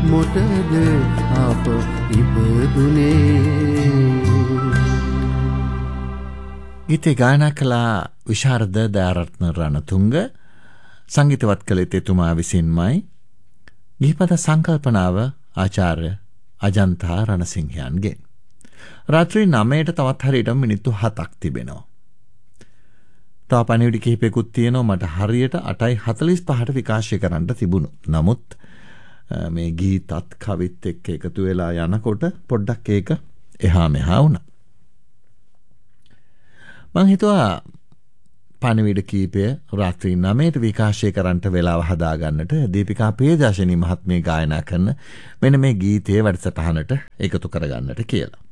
මොටද අප ඉපදුනේ. ගීතේ ගායනා කළා විශාරද දයාරත්න රණතුංග. සංගීතවත් කළේ එතුමා විසින්මයි. ගීපද සංකල්පනාව ආචාර්ය අජන්තා රණසිංහයන්ගෙන්. රාත්‍රී 9ට තවත් හරියට මිනිත්තු 7ක් තිබෙනවා. තව පණිවිඩ කිහිපයකුත් තියෙනවා මට හරියට 8:45ට විකාශය කරන්න තිබුණු. නමුත් මේ ගීතත් කවිත් එක්ක එකතු වෙලා යනකොට පොඩ්ඩක් ඒක එහා මෙහා වුණා. මං හිතුවා පණිවිඩ කීපය රාත්‍රී 9ට විකාශය කරන්නට වෙලාව හදාගන්නට දීපිකා ප්‍රියදර්ශිනී මහත්මිය ගායනා කරන මෙන්න මේ ගීතයේ වැඩසටහනට එකතු කරගන්නට කියලා.